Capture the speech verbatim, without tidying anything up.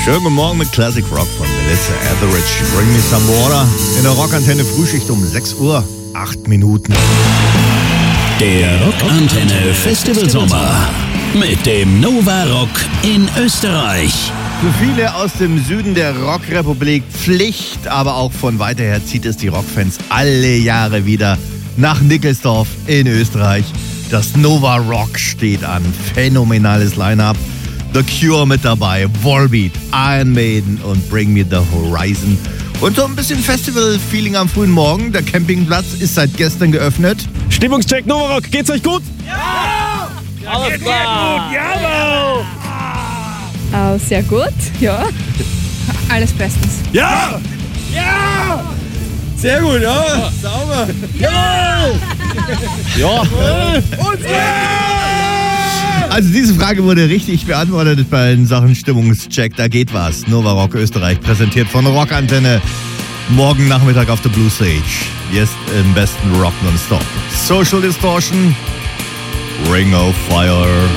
Schönen guten Morgen mit Classic Rock von Melissa Etheridge. Bring me some water. In der Rockantenne Frühschicht um sechs Uhr, acht Minuten. Der Rockantenne Festival Sommer mit dem Nova Rock in Österreich. Für viele aus dem Süden der Rockrepublik Pflicht, aber auch von weiter her zieht es die Rockfans alle Jahre wieder nach Nickelsdorf in Österreich. Das Nova Rock steht an. Phänomenales Line-Up. The Cure mit dabei, Volbeat, Iron Maiden und Bring Me The Horizon. Und so ein bisschen Festival-Feeling am frühen Morgen. Der Campingplatz ist seit gestern geöffnet. Stimmungscheck Nova Rock, geht's euch gut? Ja! Alles Geht klar! sehr gut, jawohl! Äh, sehr gut, ja. Alles bestens. Ja! Ja! Sehr gut, ja! Sauber! Jawohl! Ja! Und ja! Also diese Frage wurde richtig beantwortet bei den Sachen Stimmungscheck. Da geht was. Nova Rock Österreich, präsentiert von Rockantenne. Morgen Nachmittag auf der Blue Stage. Jetzt im besten Rock nonstop. Social Distortion, Ring of Fire.